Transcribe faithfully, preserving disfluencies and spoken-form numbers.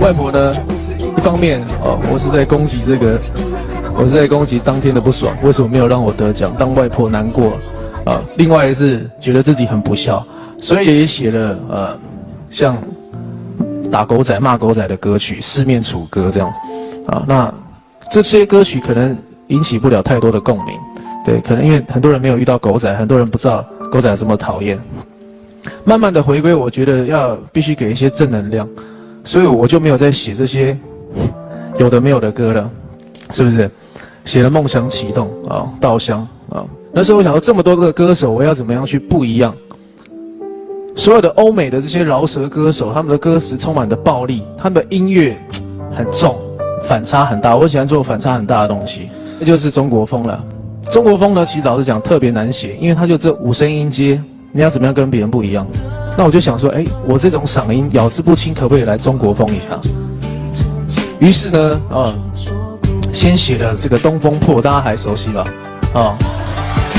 外婆呢，一方面哦，我是在攻击这个，我是在攻击当天的不爽，为什么没有让我得奖，让外婆难过啊？另外是觉得自己很不孝，所以也写了呃，像打狗仔、骂狗仔的歌曲《四面楚歌》这样啊。那这些歌曲可能引起不了太多的共鸣，对，可能因为很多人没有遇到狗仔，很多人不知道狗仔这么讨厌。慢慢的回归，我觉得要必须给一些正能量，所以我就没有再写这些有的没有的歌了，是不是？写了《梦想启动》啊，《稻香》啊。那时候我想说，这么多个歌手，我要怎么样去不一样？所有的欧美的这些饶舌歌手，他们的歌词充满着暴力，他们的音乐很重，反差很大。我喜欢做反差很大的东西，这就是中国风了。中国风呢，其实老实讲特别难写，因为它就这五声音阶，你要怎么样跟别人不一样？那我就想说，哎，我这种嗓音咬字不清，可不可以来中国风一下？于是呢，啊、呃，先写了这个《东风破》，大家还熟悉吧？啊、哦。